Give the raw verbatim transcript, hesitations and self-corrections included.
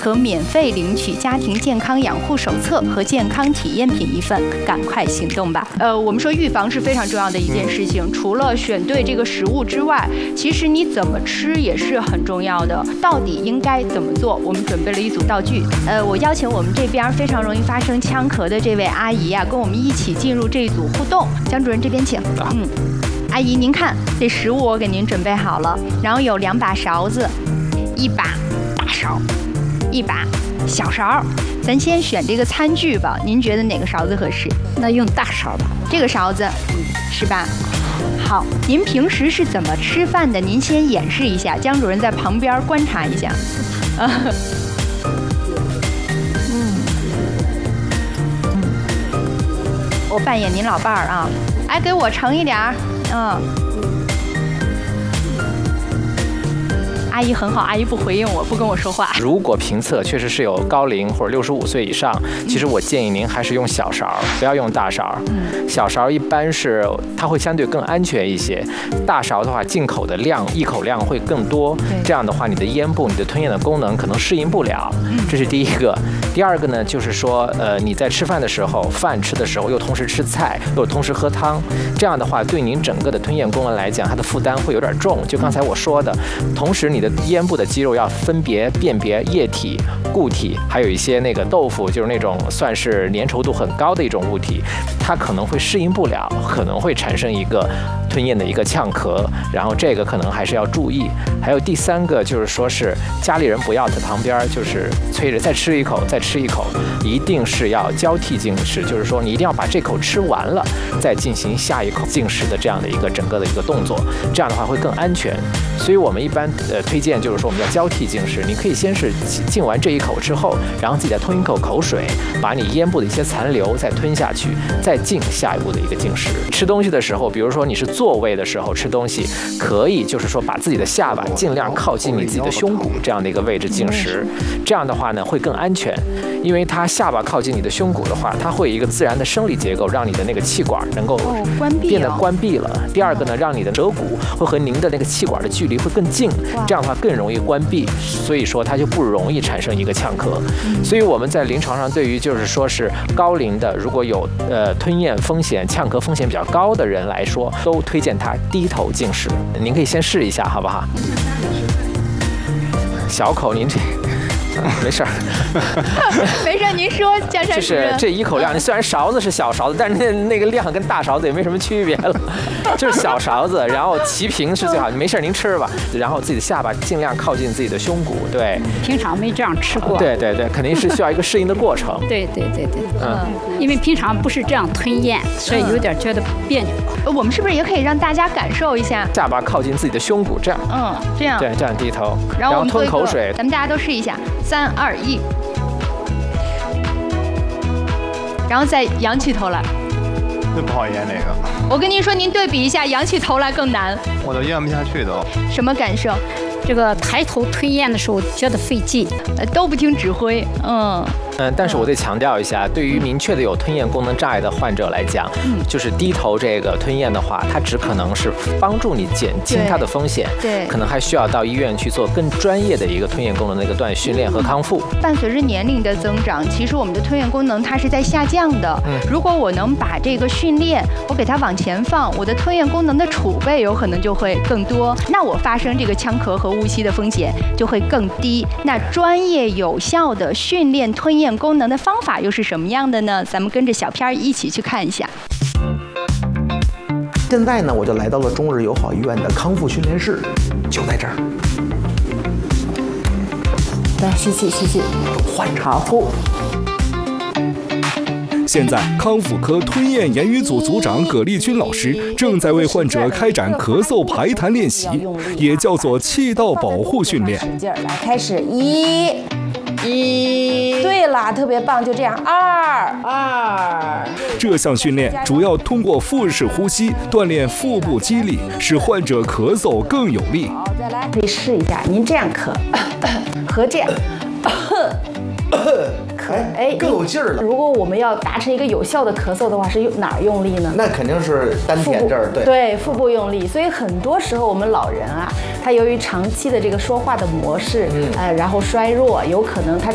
可免费领取家庭健康养护手册和健康体验品一份，赶快行动吧！呃，我们说预防是非常重要的一件事情，除了选对这个食物之外，其实你怎么吃也是很重要的。到底应该怎么做？我们准备了一组道具，呃，我邀请我们这边非常容易发生呛咳的这位阿姨啊，跟我们一起进入这一组互动。江主任这边请。嗯，阿姨您看，这食物我给您准备好了，然后有两把勺子，一把大勺，一把小勺。咱先选这个餐具吧，您觉得哪个勺子合适？ 那用大勺吧。 这个勺子，是吧？好，您平时是怎么吃饭的？您先演示一下，江主任在旁边观察一下。嗯，我扮演您老伴儿啊，哎，给我盛一点儿，嗯。阿姨很好，阿姨不回应我，不跟我说话。 如果评测确实是有高龄或者六十五岁以上，其实我建议您还是用小勺，不要用大勺。嗯，小勺一般是它会相对更安全一些，大勺的话进口的量一口量会更多，这样的话你的咽部、你的吞咽的功能可能适应不了。这是第一个。第二个呢，就是说，呃，你在吃饭的时候，饭吃的时候又同时吃菜，又同时喝汤，这样的话对您整个的吞咽功能来讲，它的负担会有点重。就刚才我说的，同时你的咽部的肌肉要分别辨别液体、固体，还有一些那个豆腐，就是那种算是粘稠度很高的一种物体，它可能会适应不了，可能会产生一个吞咽的一个呛咳，然后这个可能还是要注意。还有第三个就是说是家里人不要在旁边就是催着再吃一口，再吃一口，一定是要交替进食，就是说你一定要把这口吃完了，再进行下一口进食的这样的一个整个的一个动作，这样的话会更安全。所以我们一般呃推荐就是说我们要交替进食，你可以先是进完这一口之后，然后自己再吞一口口水，把你咽部的一些残留再吞下去，再进下一步的一个进食。吃东西的时候，比如说你是坐位的时候吃东西，可以就是说把自己的下巴尽量靠近你自己的胸骨这样的一个位置进食，这样的话呢会更安全，因为它下巴靠近你的胸骨的话，它会有一个自然的生理结构，让你的那个气管能够变得关闭了。第二个呢，让你的舌骨会和您的那个气管的距离会更近，这样的话更容易关闭，所以说它就不容易产生一个呛咳。所以我们在临床上对于就是说是高龄的，如果有呃吞咽风险、呛咳风险比较高的人来说，都推荐他低头进食。您可以先试一下，好不好？小口，您这。没事儿， 没事儿，您说，江山主任。 就是这一口量，你虽然勺子是小勺子，但是那那个量跟大勺子也没什么区别了，就是小勺子，然后齐平是最好。没事儿，您吃吧，然后自己的下巴尽量靠近自己的胸骨，对。 平常没这样吃过。 对对对，肯定是需要一个适应的过程。 对对对对，嗯，因为平常不是这样吞咽，所以有点觉得别扭。 我们是不是也可以让大家感受一下？ 下巴靠近自己的胸骨，这样。 嗯，这样。 对，这样低头， 然后吞口水。 咱们大家都试一下。三二一，然后再仰起头来。 真不好咽这个。 我跟您说，您对比一下，仰起头来更难。 我都咽不下去都。 什么感受？ 这个抬头吞咽的时候觉得费劲， 呃，都不听指挥。嗯。 嗯，但是我得强调一下，对于明确的有吞咽功能障碍的患者来讲，嗯，就是低头这个吞咽的话，它只可能是帮助你减轻它的风险， 对， 可能还需要到医院去做更专业的一个吞咽功能的一个锻炼训练和康复。 伴随着年龄的增长，其实我们的吞咽功能它是在下降的。嗯，如果我能把这个训练我给它往前放，我的吞咽功能的储备有可能就会更多，那我发生这个呛咳和误吸的风险就会更低。那专业有效的训练吞咽功能的方法又是什么样的呢？咱们跟着小片一起去看一下。 现在呢，我就来到了中日友好医院的康复训练室，就在这儿。 来，吸气，吸气， 换好吐。 现在，康复科吞咽言语组组长葛丽君老师正在为患者开展咳嗽排痰练习，也叫做气道保护训练。 使劲儿，来，开始，一。一，对了，特别棒，就这样。二二， 这项训练主要通过腹式呼吸锻炼腹部肌力，使患者咳嗽更有力。 好，再来，可以试一下，您这样咳，和这样。咳，哎， 更有劲儿了。 如果我们要达成一个有效的咳嗽的话，是用哪儿用力呢？ 那肯定是丹田这儿，对对，腹部用力。所以很多时候我们老人啊，他由于长期的这个说话的模式，嗯、呃，然后衰弱，有可能他